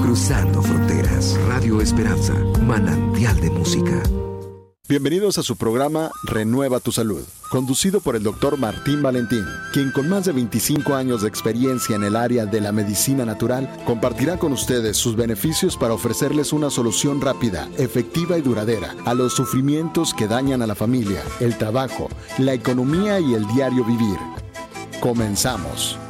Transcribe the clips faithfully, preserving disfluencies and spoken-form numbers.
Cruzando fronteras. Radio Esperanza. Manantial de música. Bienvenidos a su programa Renueva tu Salud, conducido por el doctor Martín Valentín, quien con más de veinticinco años de experiencia en el área de la medicina natural, compartirá con ustedes sus beneficios para ofrecerles una solución rápida, efectiva y duradera a los sufrimientos que dañan a la familia, el trabajo, la economía y el diario vivir. Comenzamos.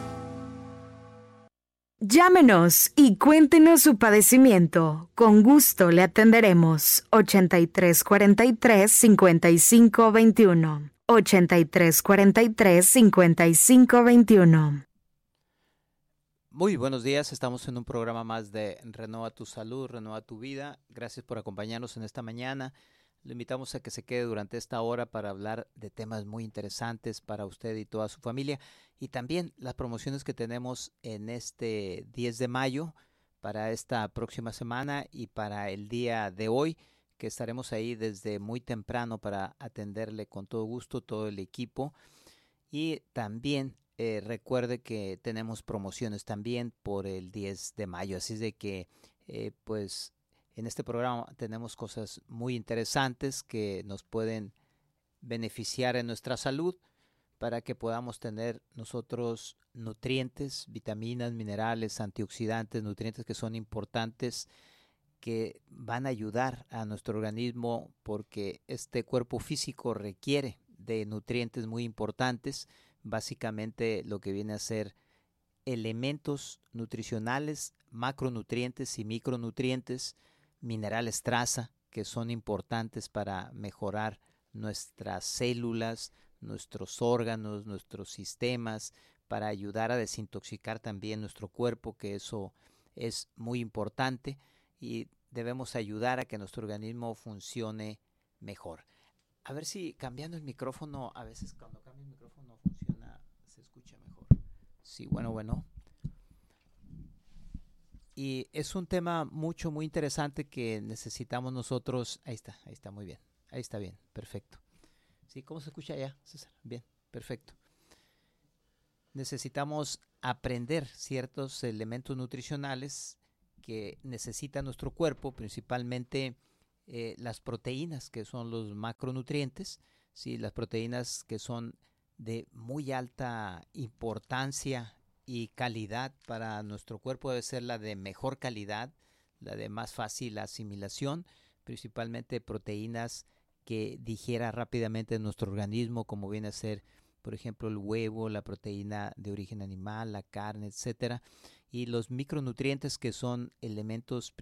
Llámenos y cuéntenos su padecimiento. Con gusto le atenderemos. ochenta y tres cuarenta y tres, cincuenta y cinco veintiuno. ochenta y tres cuarenta y tres, cincuenta y cinco veintiuno. Muy buenos días, estamos en un programa más de Renueva tu Salud, Renueva tu Vida. Gracias por acompañarnos en esta mañana. Le invitamos a que se quede durante esta hora para hablar de temas muy interesantes para usted y toda su familia. Y también las promociones que tenemos en este diez de mayo para esta próxima semana y para el día de hoy, que estaremos ahí desde muy temprano para atenderle con todo gusto todo el equipo. Y también eh, recuerde que tenemos promociones también por el diez de mayo. Así es de que eh, pues en este programa tenemos cosas muy interesantes que nos pueden beneficiar en nuestra salud para que podamos tener nosotros nutrientes, vitaminas, minerales, antioxidantes, nutrientes que son importantes, que van a ayudar a nuestro organismo porque este cuerpo físico requiere de nutrientes muy importantes, básicamente lo que viene a ser elementos nutricionales, macronutrientes y micronutrientes, minerales traza, que son importantes para mejorar nuestras células, nuestros órganos, nuestros sistemas, para ayudar a desintoxicar también nuestro cuerpo, que eso es muy importante y debemos ayudar a que nuestro organismo funcione mejor. A ver si cambiando el micrófono, a veces cuando cambia el micrófono funciona, se escucha mejor. Sí, bueno, bueno. Y es un tema mucho, muy interesante que necesitamos nosotros. Ahí está, ahí está, muy bien. Ahí está bien, perfecto. ¿Sí? ¿Cómo se escucha allá, César? Bien, perfecto. Necesitamos aprender ciertos elementos nutricionales que necesita nuestro cuerpo, principalmente eh, las proteínas, que son los macronutrientes, ¿sí? Las proteínas que son de muy alta importancia y calidad para nuestro cuerpo debe ser la de mejor calidad, la de más fácil asimilación, principalmente proteínas que digiera rápidamente nuestro organismo, como viene a ser, por ejemplo, el huevo, la proteína de origen animal, la carne, etcétera, y los micronutrientes que son elementos